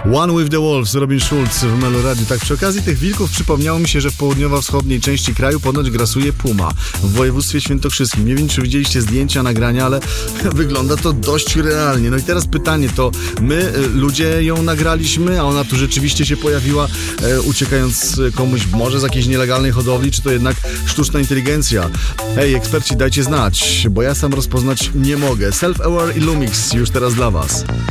One with the Wolves, Robin Schulz w Melo Radio. Tak, przy okazji tych wilków przypomniało mi się, że w południowo-wschodniej części kraju ponoć grasuje puma w województwie świętokrzyskim. Nie wiem, czy widzieliście zdjęcia, nagrania, ale wygląda to dość realnie. No i teraz pytanie, to my, ludzie, ją nagraliśmy, a ona tu rzeczywiście się pojawiła, uciekając komuś może z jakiejś nielegalnej hodowli, czy to jednak sztuczna inteligencja? Hej, eksperci, dajcie znać, bo ja sam rozpoznać nie mogę. Self-Aware i Lumix już teraz dla Was.